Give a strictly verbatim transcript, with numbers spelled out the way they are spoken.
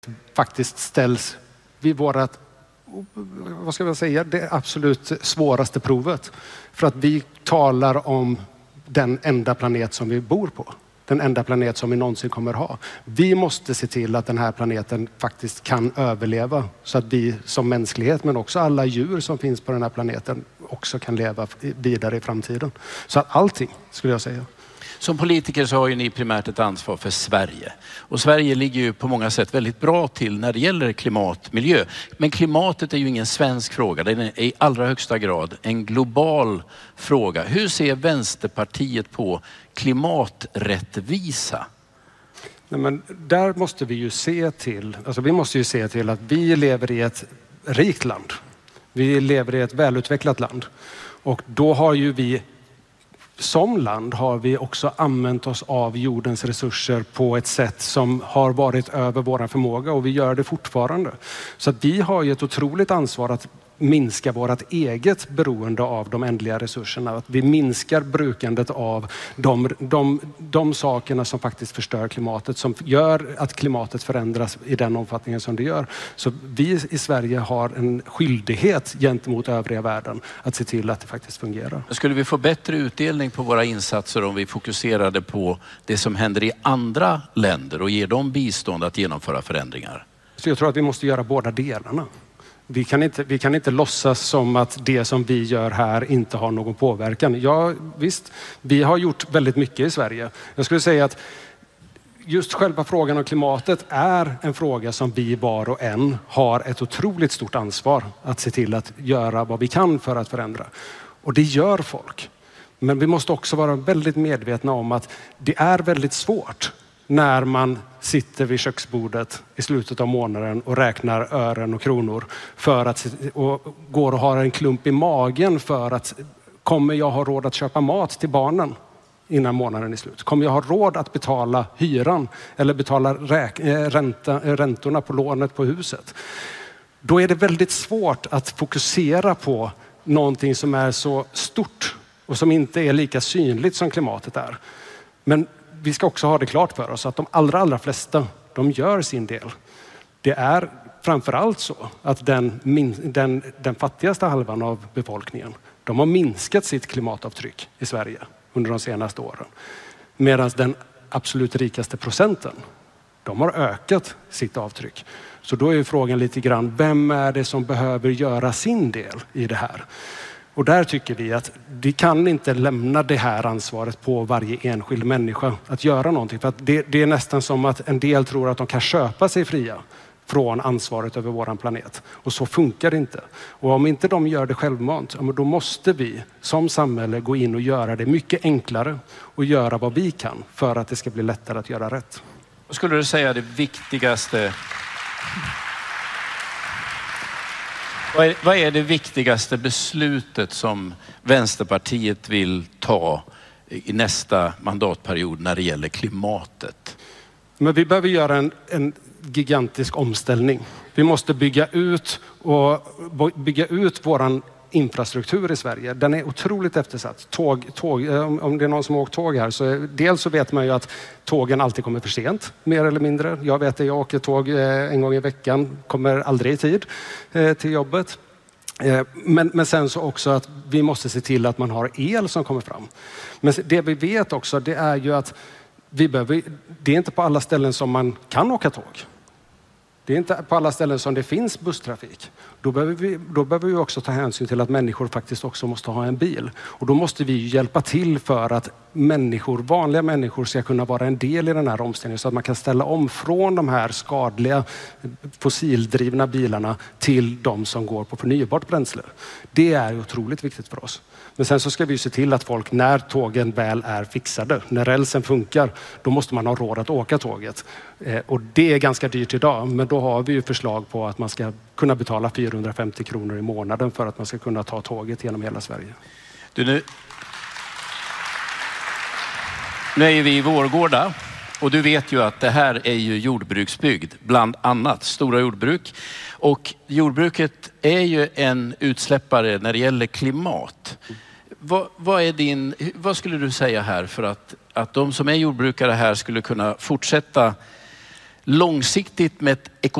faktiskt ställs vid vårat, vad ska jag säga, det absolut svåraste provet. För att vi talar om den enda planet som vi bor på. Den enda planet som vi någonsin kommer ha. Vi måste se till att den här planeten faktiskt kan överleva. Så att vi som mänsklighet, men också alla djur som finns på den här planeten, också kan leva vidare i framtiden. Så att allting, skulle jag säga. Som politiker så har ju ni primärt ett ansvar för Sverige. Och Sverige ligger ju på många sätt väldigt bra till när det gäller klimat, miljö. Men klimatet är ju ingen svensk fråga. Den är i allra högsta grad en global fråga. Hur ser Vänsterpartiet på klimaträttvisa? Nej, men där måste vi ju se till, alltså vi måste ju se till att vi lever i ett rikt land. Vi lever i ett välutvecklat land. Och då har ju vi som land har vi också använt oss av jordens resurser på ett sätt som har varit över vår förmåga, och vi gör det fortfarande. Så att vi har ju ett otroligt ansvar att minska vårt eget beroende av de ändliga resurserna. Att vi minskar brukandet av de, de, de sakerna som faktiskt förstör klimatet, som gör att klimatet förändras i den omfattningen som det gör. Så vi i Sverige har en skyldighet gentemot övriga världen att se till att det faktiskt fungerar. Skulle vi få bättre utdelning på våra insatser om vi fokuserade på det som händer i andra länder och ger dem bistånd att genomföra förändringar? Så jag tror att vi måste göra båda delarna. Vi kan, inte, vi kan inte låtsas som att det som vi gör här inte har någon påverkan. Ja, visst, vi har gjort väldigt mycket i Sverige. Jag skulle säga att just själva frågan om klimatet är en fråga som vi var och en har ett otroligt stort ansvar att se till att göra vad vi kan för att förändra. Och det gör folk. Men vi måste också vara väldigt medvetna om att det är väldigt svårt när man sitter vid köksbordet i slutet av månaden och räknar ören och kronor för att, och går och har en klump i magen för att kommer jag ha råd att köpa mat till barnen innan månaden är slut? Kommer jag ha råd att betala hyran eller betala räk, ränta, räntorna på lånet på huset? Då är det väldigt svårt att fokusera på någonting som är så stort och som inte är lika synligt som klimatet är. Men vi ska också ha det klart för oss att de allra, allra flesta, de gör sin del. Det är framförallt så att den, den, den fattigaste halvan av befolkningen, de har minskat sitt klimatavtryck i Sverige under de senaste åren. Medan den absolut rikaste procenten, de har ökat sitt avtryck. Så då är ju frågan lite grann, vem är det som behöver göra sin del i det här? Och där tycker vi att vi kan inte lämna det här ansvaret på varje enskild människa att göra någonting. För att det, det är nästan som att en del tror att de kan köpa sig fria från ansvaret över våran planet. Och så funkar det inte. Och om inte de gör det självmant, då måste vi som samhälle gå in och göra det mycket enklare och göra vad vi kan för att det ska bli lättare att göra rätt. Vad skulle du säga det viktigaste? Vad är, vad är det viktigaste beslutet som Vänsterpartiet vill ta i nästa mandatperiod när det gäller klimatet? Men vi behöver göra en, en gigantisk omställning. Vi måste bygga ut och bygga ut våran infrastruktur i Sverige. Den är otroligt eftersatt. Tåg, tåg, om det är någon som har åkt tåg här, så dels så vet man ju att tågen alltid kommer för sent, mer eller mindre. Jag vet att jag åker tåg en gång i veckan, kommer aldrig i tid till jobbet. Men, men sen så också att vi måste se till att man har el som kommer fram. Men det vi vet också, det är ju att vi behöver, det är inte på alla ställen som man kan åka tåg. Det är inte på alla ställen som det finns busstrafik. Då behöver vi, då behöver vi också ta hänsyn till att människor faktiskt också måste ha en bil. Och då måste vi hjälpa till för att människor, vanliga människor ska kunna vara en del i den här omställningen. Så att man kan ställa om från de här skadliga fossildrivna bilarna till de som går på förnybart bränsle. Det är otroligt viktigt för oss. Men sen så ska vi se till att folk, när tågen väl är fixade, när rälsen funkar, då måste man ha råd att åka tåget. Eh, och det är ganska dyrt idag, men då har vi ju förslag på att man ska kunna betala fyrahundrafemtio kronor i månaden för att man ska kunna ta tåget genom hela Sverige. Du, nu, nu är vi i Vårgårda och du vet ju att det här är ju jordbruksbygd, bland annat stora jordbruk. Och jordbruket är ju en utsläppare när det gäller klimat. Vad, vad, är din, vad skulle du säga här för att, att de som är jordbrukare här skulle kunna fortsätta långsiktigt med ett